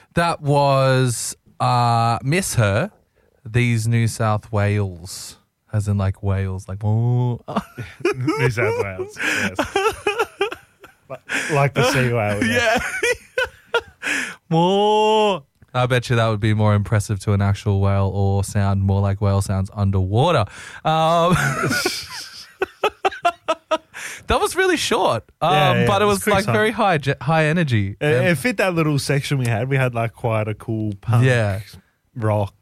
That was Miss Her, These New South Wales, as in like Wales, like, oh. New South Wales, yes. Like the sea whale. Yeah. More. I bet you that would be more impressive to an actual whale or sound more like whale sounds underwater. That was really short, but it was like very high energy. It fit that little section we had. We had like quite a cool punk rock,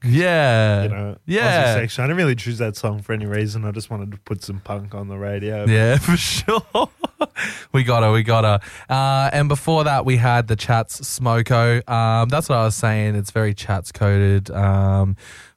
Aussie section. I didn't really choose that song for any reason. I just wanted to put some punk on the radio. Yeah, for sure. we got her. And before that, we had the Chats Smoko. That's what I was saying. It's very Chats coded. The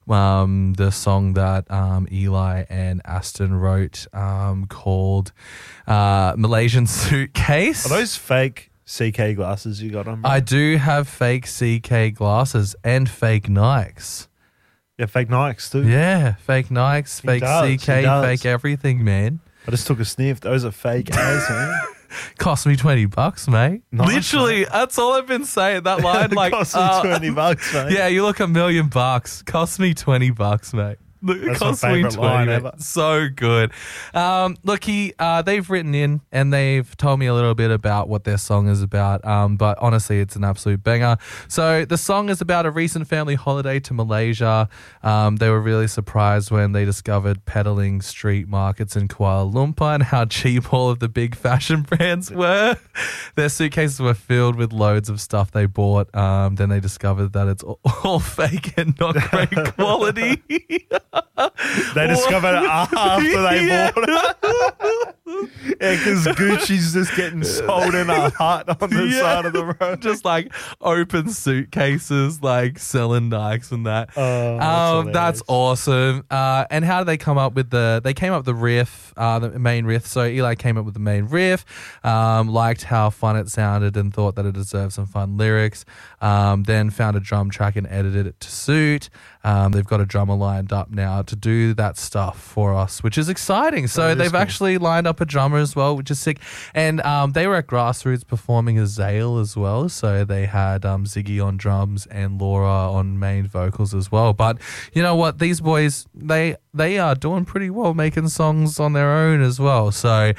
song that Eli and Aston wrote called Malaysian Suitcase. Are those fake CK glasses you got on, bro? I do have fake CK glasses and fake Nikes. Yeah, fake Nikes too. Yeah, fake Nikes, fake CK, fake everything, man. I just took a sniff. Those are fake as, man. Cost me $20, mate. Nice, literally, mate. That's all I've been saying. That line, like, cost me $20, mate. Yeah, you look $1 million. Cost me $20, mate. That's my favourite line ever. So good. Look, they've written in and they've told me a little bit about what their song is about, but honestly, it's an absolute banger. So the song is about a recent family holiday to Malaysia. They were really surprised when they discovered peddling street markets in Kuala Lumpur and how cheap all of the big fashion brands were. Their suitcases were filled with loads of stuff they bought. Then they discovered that it's all fake and not great quality. They discovered it after they bought it. Yeah, because Gucci's just getting sold in a hut on the side of the road. Just like open suitcases, like selling Nikes and that. That's awesome. And how did they come up with they came up with the riff, the main riff. So Eli came up with the main riff, liked how fun it sounded and thought that it deserved some fun lyrics. Then found a drum track and edited it to suit. They've got a drummer lined up now to do that stuff for us, which is exciting. So they've actually lined up a drummer as well, which is sick. And they were at Grassroots performing as Zale as well. So they had Ziggy on drums and Laura on main vocals as well. But you know what? These boys, they are doing pretty well making songs on their own as well. So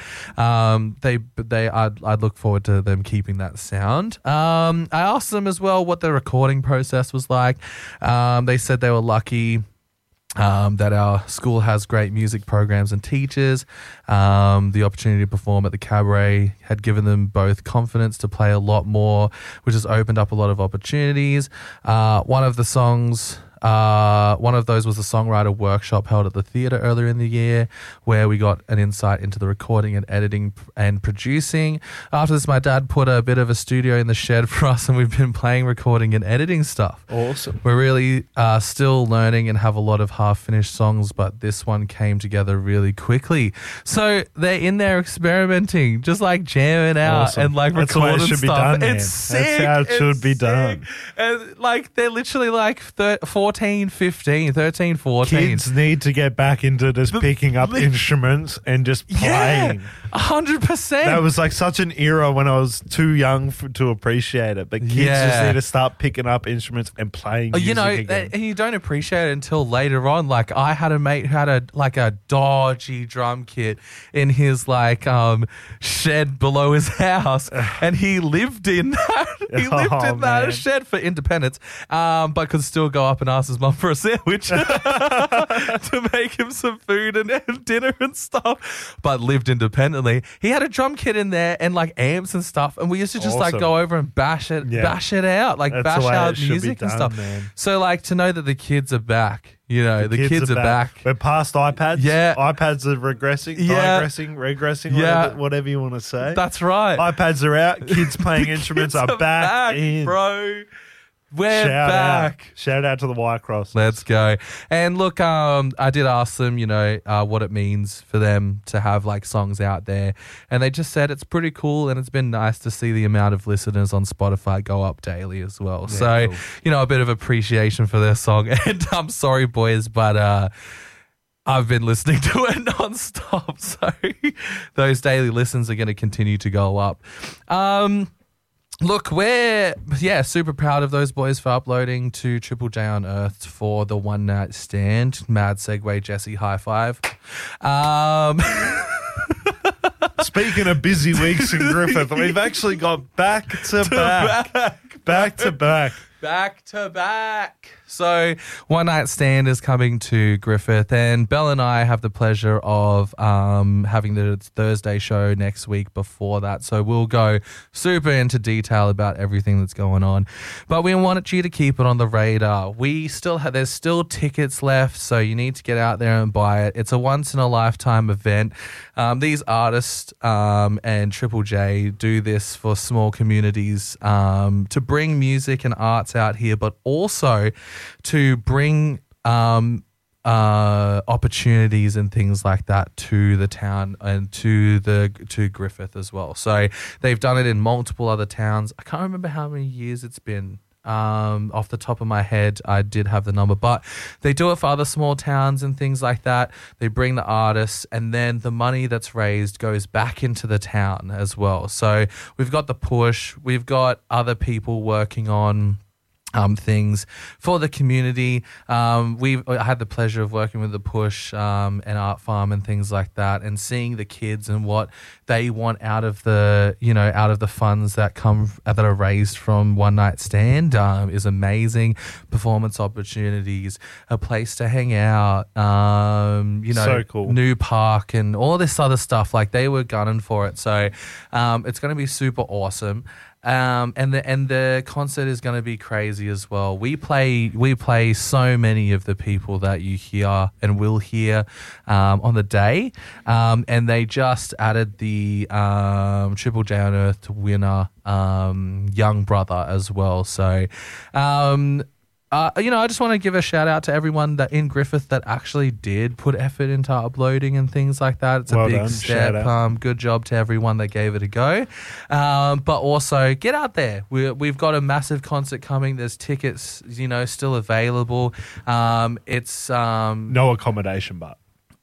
I'd look forward to them keeping that sound. I asked them as well what the recording process was like. They said they were lucky that our school has great music programs and teachers. The opportunity to perform at the Cabaret had given them both confidence to play a lot more, which has opened up a lot of opportunities. One of those was a songwriter workshop held at the theatre earlier in the year, where we got an insight into the recording and editing and producing. After this, my dad put a bit of a studio in the shed for us, and we've been playing, recording and editing stuff. Awesome. We're really still learning and have a lot of half-finished songs, but this one came together really quickly. So they're in there experimenting, just like jamming out and like That's recording the way it should stuff. Be done, man. It's sick. That's how it should be done. And like they're literally like 13, 14. Kids need to get back into just picking up instruments and just playing. 100%. That was like such an era when I was too young to appreciate it. But kids just need to start picking up instruments and playing music again. And you don't appreciate it until later on. Like I had a mate who had a dodgy drum kit in his like shed below his house, and he lived in that. He lived in that shed for independence, but could still go up and ask his mum for a sandwich to make him some food and dinner and stuff, but lived independently. He had a drum kit in there and like amps and stuff, and we used to just like go over and bash it out, like That's bash out music and stuff. Man. So like to know that the kids are back, you know, the kids are back. We're past iPads. Yeah. iPads are regressing, regressing, whatever you want to say. That's right. iPads are out. Kids playing instruments are back in. Bro. We're back. Shout out to the White Cross. Let's go. And look, I did ask them, you know, what it means for them to have like songs out there. And they just said it's pretty cool, and it's been nice to see the amount of listeners on Spotify go up daily as well. Yeah, so, cool. You know, a bit of appreciation for their song. And I'm sorry, boys, but I've been listening to it nonstop. So those daily listens are going to continue to go up. Look, we're super proud of those boys for uploading to Triple J Unearthed for the One Night Stand. Mad segue, Jesse, high five. Speaking of busy weeks in Griffith, we've actually got back to back. So One Night Stand is coming to Griffith, and Belle and I have the pleasure of having the Thursday show next week before that. So we'll go super into detail about everything that's going on. But we wanted you to keep it on the radar. There's still tickets left, so you need to get out there and buy it. It's a once-in-a-lifetime event. These artists and Triple J do this for small communities to bring music and arts out here, but also to bring opportunities and things like that to the town and to Griffith as well. So they've done it in multiple other towns. I can't remember how many years it's been. Off the top of my head, I did have the number, but they do it for other small towns and things like that. They bring the artists, and then the money that's raised goes back into the town as well. So we've got the push. We've got other people working on things for the community. I had the pleasure of working with the Push and Art Farm and things like that, and seeing the kids and what they want out of the funds that are raised from One Night Stand is amazing. Performance opportunities, a place to hang out, so cool. New park and all this other stuff. Like, they were gunning for it. So it's going to be super awesome. And the concert is going to be crazy as well. We play so many of the people that you hear and will hear on the day, and they just added the Triple J Unearthed winner, Young Brother, as well. So. I just want to give a shout out to everyone that in Griffith that actually did put effort into uploading and things like that. It's a big step. Good job to everyone that gave it a go. But also get out there. We've got a massive concert coming. There's tickets, still available. It's no accommodation, but.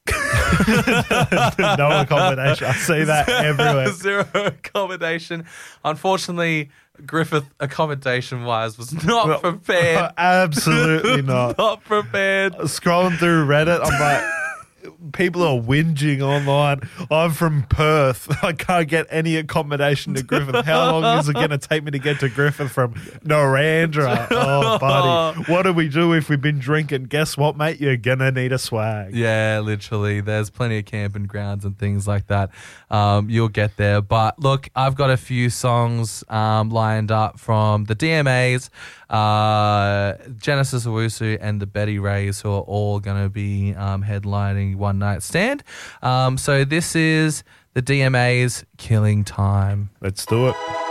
No accommodation. I see that everywhere. Zero accommodation. Unfortunately, Griffith accommodation-wise was not prepared. Absolutely not. Not prepared. Scrolling through Reddit, I'm like, people are whinging online. I'm from Perth. I can't get any accommodation to Griffith. How long is it going to take me to get to Griffith from Narrandera? Oh, buddy. What do we do if we've been drinking? Guess what, mate? You're going to need a swag. Yeah, literally. There's plenty of camping grounds and things like that. You'll get there. But look, I've got a few songs lined up from the DMAs, Genesis Owusu, and the Betty Rays, who are all going to be headlining One Night Stand. So this is the DMA's Killing Time. Let's do it.